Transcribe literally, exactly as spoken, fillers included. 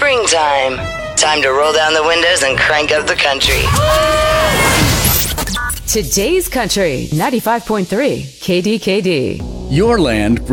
Springtime. Time to roll down the windows and crank up the country. Today's Country, ninety-five point three K D K D. Your land